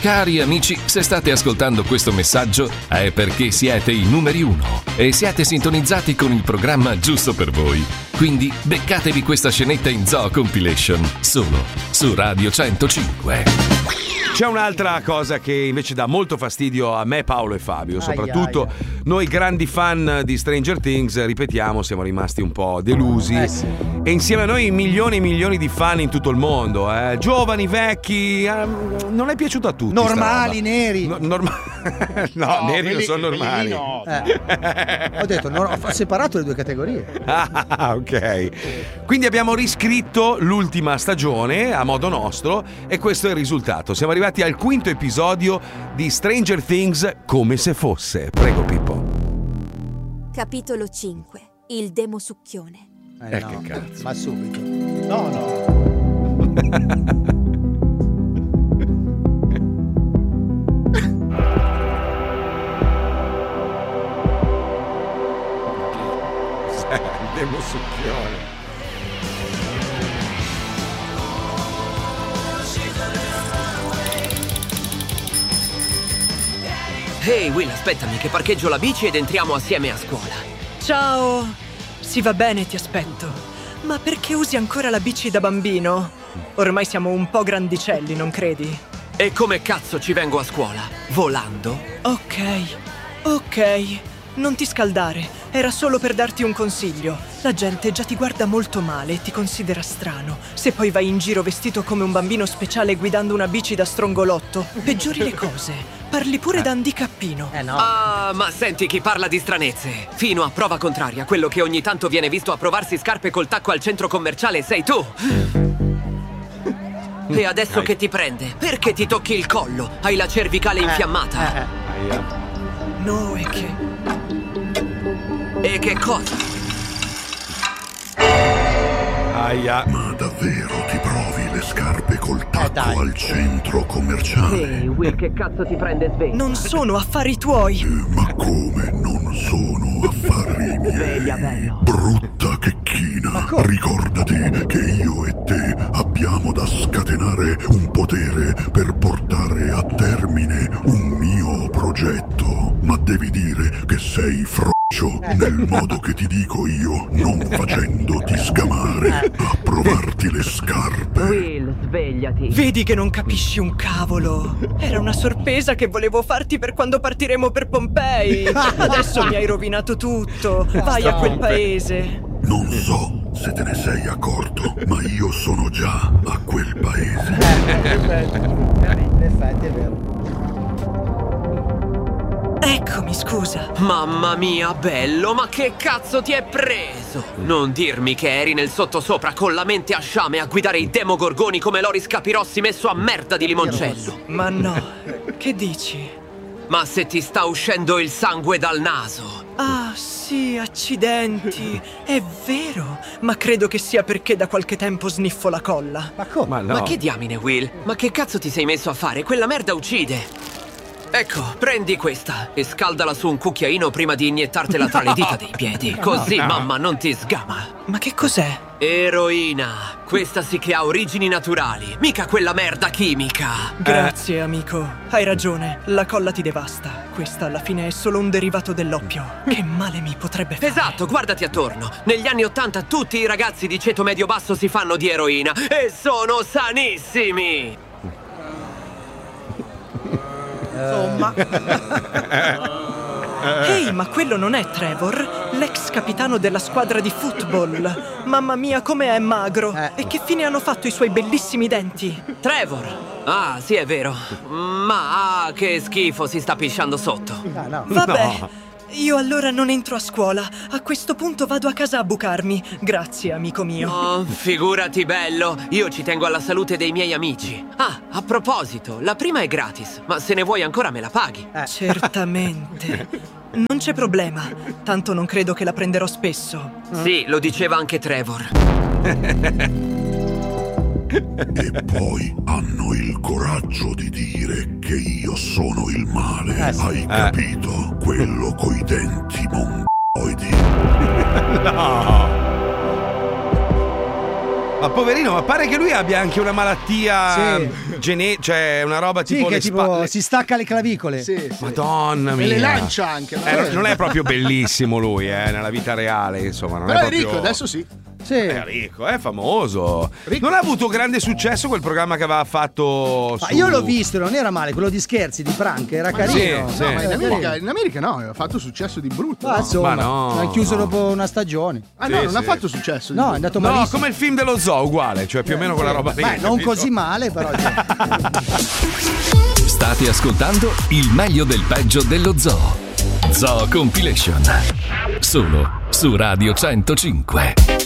Cari amici, se state ascoltando questo messaggio è perché siete i numeri 1 e siete sintonizzati con il programma giusto per voi. Quindi beccatevi questa scenetta in Zoo Compilation solo su Radio 105. C'è un'altra cosa che invece dà molto fastidio a me, Paolo e Fabio, soprattutto noi grandi fan di Stranger Things, ripetiamo, siamo rimasti un po' delusi. E insieme a noi milioni e milioni di fan in tutto il mondo, giovani, vecchi, non è piaciuto a tutti. Normali, neri. No, neri non sono normali. No. Ho detto, ho separato le due categorie. Ah, ok. Quindi abbiamo riscritto l'ultima stagione a modo nostro e questo è il risultato. Siamo arrivati al 5º episodio di Stranger Things come se fosse. Prego, Pippo. Capitolo 5. Il demosucchione. Che cazzo. Ma subito. No. Il demosucchione. Ehi, Will, aspettami che parcheggio la bici ed entriamo assieme a scuola. Ciao! Sì, va bene, ti aspetto. Ma perché usi ancora la bici da bambino? Ormai siamo un po' grandicelli, non credi? E come cazzo ci vengo a scuola? Volando? Ok. Non ti scaldare. Era solo per darti un consiglio. La gente già ti guarda molto male e ti considera strano. Se poi vai in giro vestito come un bambino speciale guidando una bici da strongolotto, peggiori le cose. Parli pure da handicappino. No. Ah, ma senti chi parla di stranezze. Fino a prova contraria, quello che ogni tanto viene visto a provarsi scarpe col tacco al centro commerciale sei tu. E adesso che ti prende? Perché ti tocchi il collo? Hai la cervicale infiammata. No, è che... E che cosa? Aia. Ma davvero ti provi le scarpe col tacco al centro commerciale? Ehi, Will, che cazzo ti prende sveglia? Non sono affari tuoi. Ma come non sono affari miei? Sveglia, bello. Brutta checchina, ricordati che io e te abbiamo da scatenare un potere per portare a termine un mio progetto. Ma devi dire che sei nel modo che ti dico io, non facendoti sgamare a provarti le scarpe. Will, svegliati. Vedi che non capisci un cavolo. Era una sorpresa che volevo farti per quando partiremo per Pompei. Adesso mi hai rovinato tutto. Vai a quel paese. Non so se te ne sei accorto, ma io sono già a quel paese. In effetti è vero. Eccomi, scusa. Mamma mia, bello, ma che cazzo ti è preso? Non dirmi che eri nel sottosopra con la mente a sciame a guidare i demogorgoni come Loris Capirossi messo a merda di limoncello. Ma no, che dici? Ma se ti sta uscendo il sangue dal naso? Ah, sì, accidenti. È vero, ma credo che sia perché da qualche tempo sniffo la colla. Ma come? Ma no. Ma che diamine, Will? Ma che cazzo ti sei messo a fare? Quella merda uccide. Ecco, prendi questa e scaldala su un cucchiaino prima di iniettartela tra le dita dei piedi. Così mamma non ti sgama. Ma che cos'è? Eroina. Questa sì che ha origini naturali, mica quella merda chimica. Grazie, amico. Hai ragione, la colla ti devasta. Questa alla fine è solo un derivato dell'oppio. Che male mi potrebbe fare? Esatto, guardati attorno. Negli anni '80 tutti i ragazzi di ceto medio-basso si fanno di eroina e sono sanissimi. Insomma. Ehi, ma quello non è Trevor? L'ex capitano della squadra di football. Mamma mia, come è magro. E che fine hanno fatto i suoi bellissimi denti? Trevor. Ah, sì, è vero. Ma che schifo, si sta pisciando sotto. No. Vabbè, io allora non entro a scuola. A questo punto vado a casa a bucarmi. Grazie, amico mio. Oh, figurati, bello. Io ci tengo alla salute dei miei amici. Ah, a proposito, la prima è gratis, ma se ne vuoi ancora me la paghi. Certamente. Non c'è problema. Tanto non credo che la prenderò spesso. Sì, lo diceva anche Trevor. E poi hanno il coraggio di dire che io sono il male. Hai capito? Quello coi denti mongoloidi. No. Ma poverino, ma pare che lui abbia anche una malattia cioè una roba tipo che le tipo si stacca le clavicole. Madonna mia. E le lancia anche. Non è proprio bellissimo lui, nella vita reale, insomma. Non però è proprio... ricco, adesso sì. È ricco, è famoso. Non ha avuto grande successo quel programma che aveva fatto Ma io l'ho visto, non era male, quello di scherzi, di prank, era carino. Sì. No, ma in America no, aveva fatto successo di brutto. Ma no? insomma, l'hanno chiuso no. dopo una stagione. Non ha fatto successo. No, è andato malissimo. No, come il film dello zoo, uguale, cioè più o meno quella roba lì. Beh, non così male, però. State ascoltando il meglio del peggio dello zoo. Zoo Compilation. Solo su Radio 105.